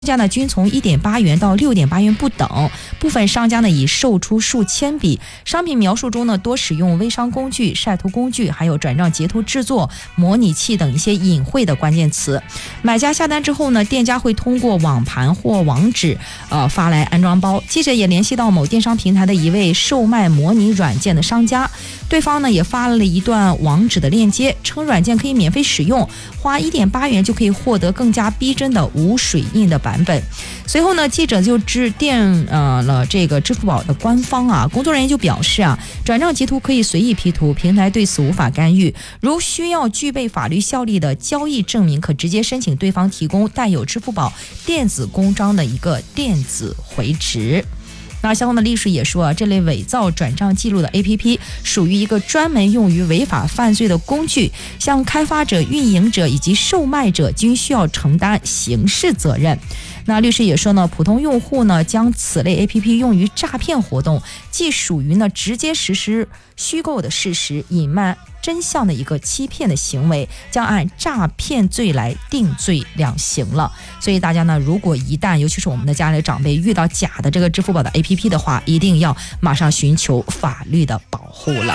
价呢均从1.8元到6.8元不等，部分商家呢已售出数千笔。商品描述中呢多使用微商工具、晒图工具，还有转账截图制作、模拟器等一些隐晦的关键词。买家下单之后呢，店家会通过网盘或网址发来安装包。记者也联系到某电商平台的一位售卖模拟软件的商家，对方呢也发了一段网址的链接，称软件可以免费使用，花1.8元就可以获得更加逼真的无水印的版本。随后呢，记者就致电了这个支付宝的官方啊，工作人员就表示啊，转账截图可以随意 P 图，平台对此无法干预。如需要具备法律效力的交易证明，可直接申请对方提供带有支付宝电子公章的一个电子回执。那相关的律师也说，这类伪造转账记录的 APP 属于一个专门用于违法犯罪的工具，像开发者、运营者以及售卖者均需要承担刑事责任。那律师也说呢，普通用户呢将此类 APP 用于诈骗活动，既属于呢直接实施虚构的事实、隐瞒真相的一个欺骗的行为，将按诈骗罪来定罪量刑了。所以大家呢，如果一旦尤其是我们的家里的长辈遇到假的这个支付宝的 APP 的话，一定要马上寻求法律的保护了。